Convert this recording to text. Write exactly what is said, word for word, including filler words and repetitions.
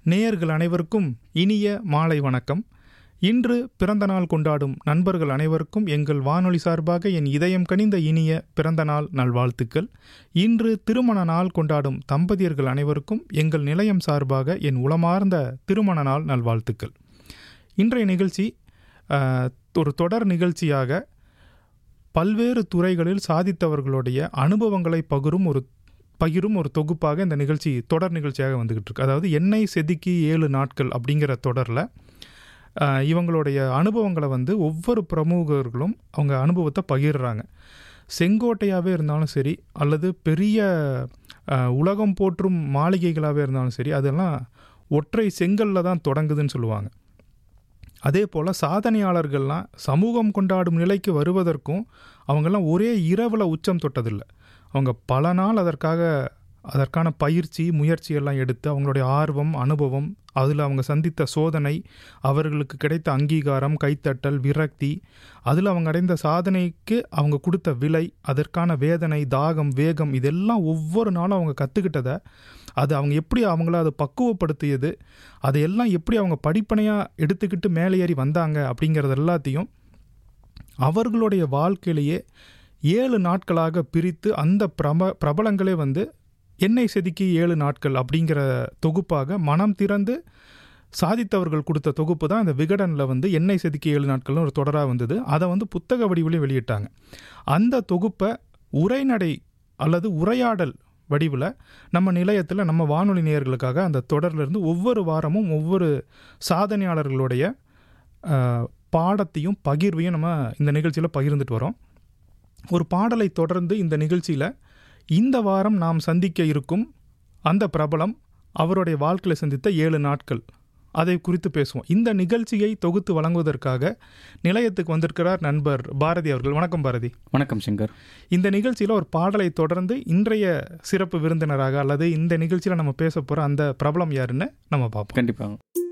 நேயர்கள் அனைவருக்கும் இனிய மாலை வணக்கம். இன்று பிறந்த நாள் கொண்டாடும் நண்பர்கள் அனைவருக்கும் எங்கள் வானொலி சார்பாக என் இதயம் கனிந்த இனிய பிறந்த நாள் நல்வாழ்த்துக்கள். இன்று திருமண நாள் கொண்டாடும் தம்பதியர்கள் அனைவருக்கும் எங்கள் நிலையம் சார்பாக என் உளமார்ந்த திருமண நாள் நல்வாழ்த்துக்கள். இன்றைய நிகழ்ச்சி ஒரு தொடர் நிகழ்ச்சியாக பல்வேறு துறைகளில் சாதித்தவர்களுடைய அனுபவங்களை பகிரும் ஒரு பகிரும் ஒரு தொகுப்பாக இந்த நிகழ்ச்சி தொடர் நிகழ்ச்சியாக வந்துக்கிட்டு இருக்கு. அதாவது எண்ணெய் செதுக்கி ஏழு நாட்கள் அப்படிங்கிற தொடரில் இவங்களுடைய அனுபவங்களை வந்து ஒவ்வொரு பிரமுகர்களும் அவங்க அனுபவத்தை பகிர்றாங்க. செங்கோட்டையாகவே இருந்தாலும் சரி, அல்லது பெரிய உலகம் போற்றும் மாளிகைகளாகவே இருந்தாலும் சரி, அதெல்லாம் ஒற்றை செங்கல்ல தான் தொடங்குதுன்னு சொல்லுவாங்க. அதே போல் சாதனையாளர்கள்லாம் சமூகம் கொண்டாடும் நிலைக்கு வருவதற்கும் அவங்கெல்லாம் ஒரே இரவில் உச்சம் தொட்டதில்லை. அவங்க பல நாள் அதற்காக அதற்கான பயிற்சி முயற்சி எல்லாம் எடுத்து அவங்களுடைய ஆர்வம் அனுபவம், அதில் அவங்க சந்தித்த சோதனை, அவர்களுக்கு கிடைத்த அங்கீகாரம், கைத்தட்டல், விரக்தி, அதில் அவங்க அடைந்த சாதனைக்கு அவங்க கொடுத்த விலை, அதற்கான வேதனை, தாகம், வேகம், இதெல்லாம் ஒவ்வொரு நாளும் அவங்க கற்றுக்கிட்டதை, அது அவங்க எப்படி அவங்கள அதை பக்குவப்படுத்தியது, அதையெல்லாம் எப்படி அவங்க படிப்பனையாக எடுத்துக்கிட்டு மேலே ஏறி வந்தாங்க அப்படிங்கிறது எல்லாத்தையும் அவர்களுடைய வாழ்க்கையிலேயே ஏழு நாட்களாக பிரித்து அந்த பிரப பிரபலங்களே வந்து எண்ணெய் செதுக்கி ஏழு நாட்கள் அப்படிங்கிற தொகுப்பாக மனம் திறந்து சாதித்தவர்கள் கொடுத்த தொகுப்பு தான் இந்த விகடனில் வந்து எண்ணெய் செதுக்கி ஏழு நாட்கள்னு ஒரு தொடராக வந்தது. அதை வந்து புத்தக வடிவிலையும் வெளியிட்டாங்க. அந்த தொகுப்பை உரைநடை அல்லது உரையாடல் வடிவில் நம்ம நிலையத்தில் நம்ம வானொலி நேயர்களுக்காக அந்த தொடர்லேருந்து ஒவ்வொரு வாரமும் ஒவ்வொரு சாதனையாளர்களுடைய பாடத்தையும் பகிர்வையும் நம்ம இந்த நிகழ்ச்சியில் பகிர்ந்துட்டு வரோம். ஒரு பாடலை தொடர்ந்து இந்த நிகழ்ச்சியில் இந்த வாரம் நாம் சந்திக்க இருக்கும் அந்த பிரபலம் அவருடைய வாழ்க்கையில் சந்தித்த ஏழு நாட்கள் அதை குறித்து பேசுவோம். இந்த நிகழ்ச்சியை தொகுத்து வழங்குவதற்காக நிலையத்துக்கு வந்திருக்கிறார் நண்பர் பாரதி அவர்கள். வணக்கம் பாரதி. வணக்கம் சங்கர். இந்த நிகழ்ச்சியில் ஒரு பாடலை தொடர்ந்து இன்றைய சிறப்பு விருந்தினராக அல்லது இந்த நிகழ்ச்சியில் நம்ம பேச போகிற அந்த பிரபலம் யாருன்னு நம்ம பார்ப்போம். கண்டிப்பாக.